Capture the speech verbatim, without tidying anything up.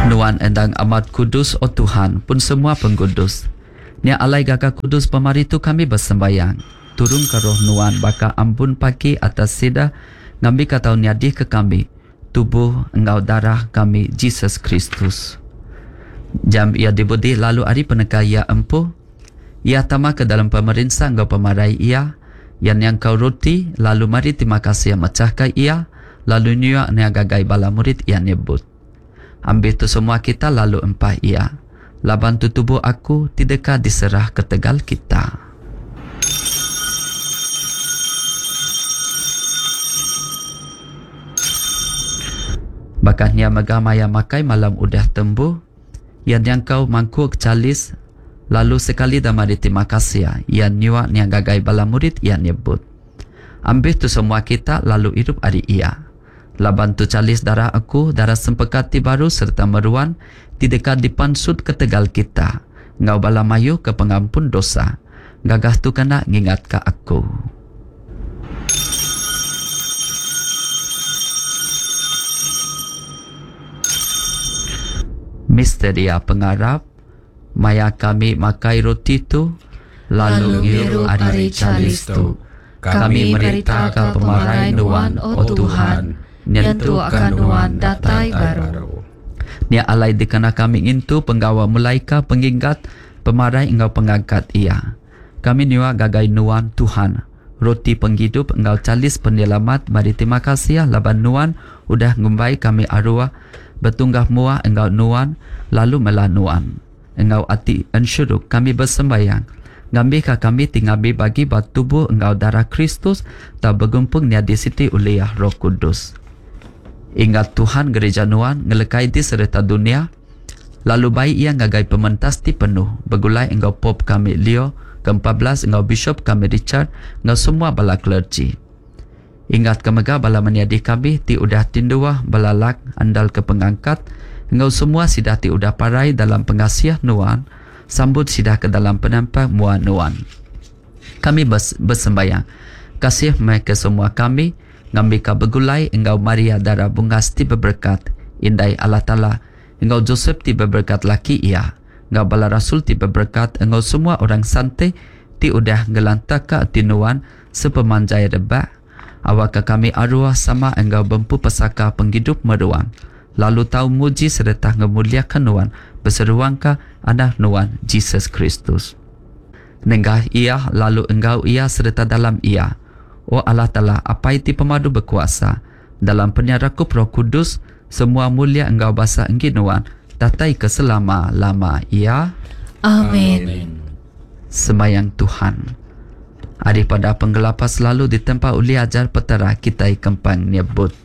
Nuan endang amat kudus, oh Tuhan, pun semua pengkudus. Nia alai gagah kudus pemaritu kami bersembayang. Turun ke roh Nuan baka ampun pagi atas sida, ngambil katau niadih ke kami, tubuh engkau darah kami, Jesus Kristus. Jam ia dibudi lalu hari peneka ia empu, ia tama ke dalam pemerintah engkau pemarai ia, yang yang kau roti, lalu mari terima kasih yang mecahkan ia, lalu niwa nia gagai bala murid ia nyebut. Ambil tu semua kita lalu empah ia. Laban tu tubuh aku tidakkah diserah ke tegal kita. Bakahnya megamaya makai malam udah tembu. Yang yang kau mangkuk calis. Lalu sekali damari terima kasih. Yang niwa niang gagai bala murid ia nyebut. Ambil tu semua kita lalu hidup hari ia. Laban tu calis darah aku, darah sempekati baru serta meruan, tidakkah dipansut ke tegal kita. Ngau bala mayu ke pengampun dosa. Gagah tu kena ngingat ke aku. Misteria pengarap, maya kami makai roti tu, lalu ngiru ari calis tu. Kami merita ke pemarai Nuan, oh Tuhan, nyentuh akan Nuan datai baru. Nia alai dikena kami intu penggawa mulaika penginggat pemarai engkau pengangkat ia. Kami niwa gagai Nuan Tuhan. Roti penghidup engkau calis penyelamat. Mari terima kasih laban Nuan udah ngumbai kami arwah. Betunggah muah engkau Nuan lalu melah Nuan. Engkau ati ensyuruk kami bersembayang. Ngambikah kami tingabi bagi bat tubuh engkau darah Kristus tak bergumpung nia di siti uliah Roh Kudus. Ingat Tuhan gereja Nuan ngelekai di serta dunia. Lalu baik ia ngagai pementas ti penuh. Begulai engkau pop kami Leo ke empat belas, engkau bishop kami Richard, engkau semua bala clergy. Ingat kemega bala meniadi kami ti udah tinduah belalak andal ke pengangkat. Engkau semua sidah ti udah parai dalam pengasiah Nuan. Sambut sidah ke dalam penampak mua Nuan. Kami bers- bersembayang. Kasih mereka semua kami. Ngambika begulai engkau Maria darah bungas ti berberkat. Indai Allah Ta'ala. Engkau Joseph ti berberkat laki ia. Engkau bala rasul ti berberkat. Engkau semua orang santai ti udah ngelantaka tinuan sepemanjai rebak. Awakah kami arwah sama engkau bempu pesaka penghidup meruang. Lalu tahu muji serta ngemuliakan Nuan. Berseruangka anak Nuan Jesus Kristus. Nenggah ia lalu engkau ia serta dalam ia. Oh Allah Ta'ala, apa itu pemadu berkuasa. Dalam penyarakup Roh Kudus, semua mulia engkau basa engki Nuan, tatai ke selama-lama. Ya. Amin. Sembayang Tuhan. Hari pada penggelapas selalu di tempat uli ajar petara kita kempang nyebut.